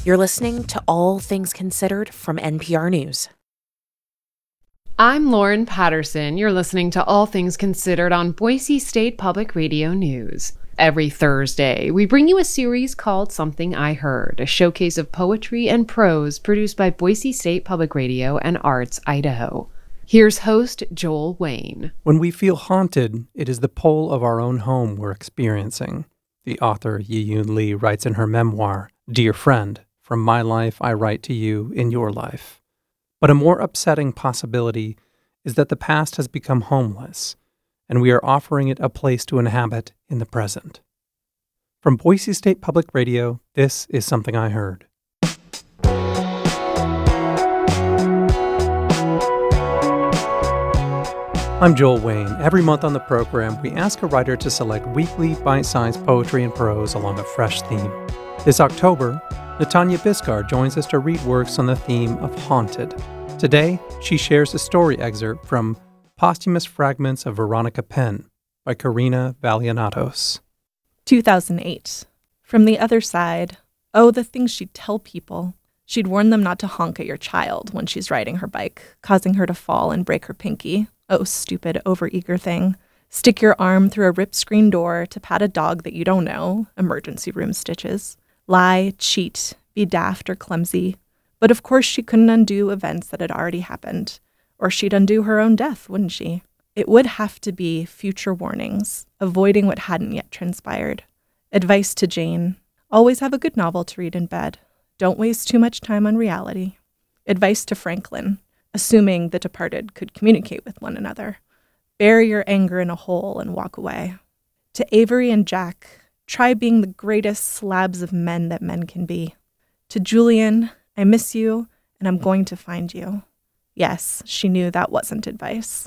You're listening to All Things Considered from NPR News. I'm Lauren Patterson. You're listening to All Things Considered on Boise State Public Radio News. Every Thursday, we bring you a series called Something I Heard, a showcase of poetry and prose produced by Boise State Public Radio and Arts Idaho. Here's host Joel Wayne. When we feel haunted, it is the pull of our own home we're experiencing. The author Yi-Yoon Lee writes in her memoir, Dear Friend, from my life I write to you in your life. But a more upsetting possibility is that the past has become homeless, and we are offering it a place to inhabit in the present. From Boise State Public Radio, this is Something I Heard. I'm Joel Wayne. Every month on the program, we ask a writer to select weekly bite-sized poetry and prose along a fresh theme. This October, Natanya Biskar joins us to read works on the theme of haunted. Today, she shares a story excerpt from Posthumous Fragments of Veronica Penn by Karina Valianatos. 2008. From the other side. Oh, the things she'd tell people. She'd warn them not to honk at your child when she's riding her bike, causing her to fall and break her pinky. Oh, stupid, overeager thing. Stick your arm through a ripped screen door to pat a dog that you don't know. Emergency room stitches. Lie, cheat, be daft or clumsy. But of course she couldn't undo events that had already happened. Or she'd undo her own death, wouldn't she? It would have to be future warnings, avoiding what hadn't yet transpired. Advice to Jane. Always have a good novel to read in bed. Don't waste too much time on reality. Advice to Franklin. Assuming the departed could communicate with one another. Bury your anger in a hole and walk away. To Avery and Jack, try being the greatest slabs of men that men can be. To Julian, I miss you, and I'm going to find you. Yes, she knew that wasn't advice.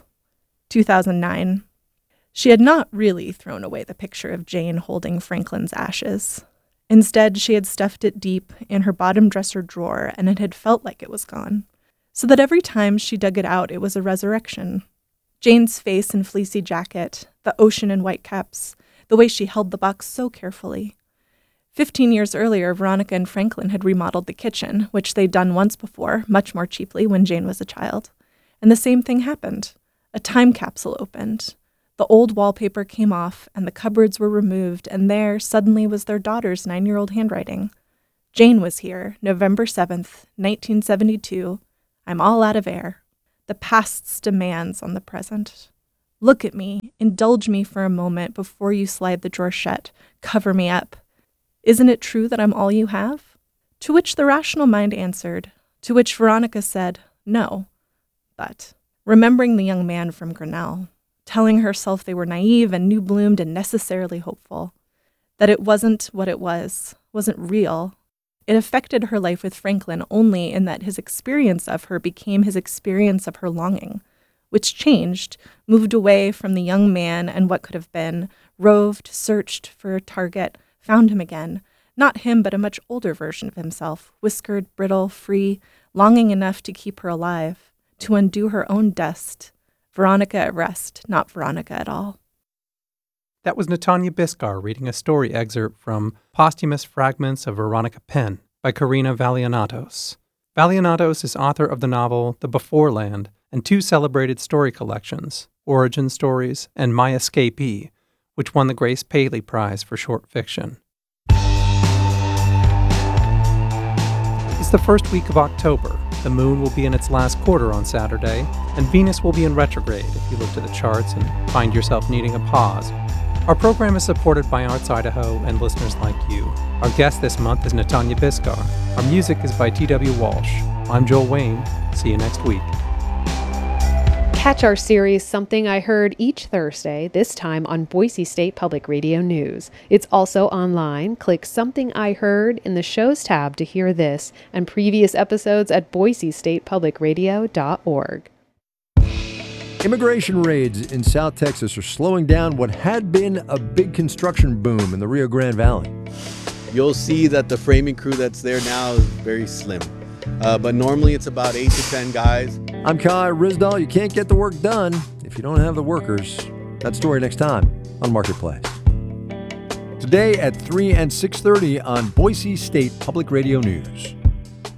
2009. She had not really thrown away the picture of Jane holding Franklin's ashes. Instead, she had stuffed it deep in her bottom dresser drawer, and it had felt like it was gone. So that every time she dug it out, it was a resurrection. Jane's face and fleecy jacket, the ocean and white caps, the way she held the box so carefully. 15 years earlier, Veronica and Franklin had remodeled the kitchen, which they'd done once before, much more cheaply when Jane was a child. And the same thing happened. A time capsule opened. The old wallpaper came off, and the cupboards were removed, and there suddenly was their daughter's 9-year-old handwriting. Jane was here, November 7th, 1972. I'm all out of air. The past's demands on the present. Look at me, indulge me for a moment before you slide the drawer shut, cover me up. Isn't it true that I'm all you have? To which the rational mind answered, to which Veronica said, no. But, remembering the young man from Grinnell, telling herself they were naive and new-bloomed and necessarily hopeful, that it wasn't what it wasn't real, it affected her life with Franklin only in that his experience of her became his experience of her longing, which changed, moved away from the young man and what could have been, roved, searched for a target, found him again, not him but a much older version of himself, whiskered, brittle, free, longing enough to keep her alive, to undo her own dust. Veronica at rest, not Veronica at all. That was Natanya Biskar reading a story excerpt from Posthumous Fragments of Veronica Penn by Karina Valianatos. Valianatos is author of the novel The Beforeland and 2 celebrated story collections, Origin Stories and My Escapee, which won the Grace Paley Prize for short fiction. It's the first week of October. The moon will be in its last quarter on Saturday, and Venus will be in retrograde if you look to the charts and find yourself needing a pause. Our program is supported by Arts Idaho and listeners like you. Our guest this month is Natanya Biskar. Our music is by T.W. Walsh. I'm Joel Wayne. See you next week. Catch our series Something I Heard each Thursday, this time on Boise State Public Radio News. It's also online. Click Something I Heard in the Shows tab to hear this and previous episodes at boisestatepublicradio.org. Immigration raids in South Texas are slowing down what had been a big construction boom in the Rio Grande Valley. You'll see that the framing crew that's there now is very slim. But normally it's about 8 to 10 guys. I'm Kai Rizdal. You can't get the work done if you don't have the workers. That story next time on Marketplace. today at 3 and 6:30 on Boise State Public Radio News.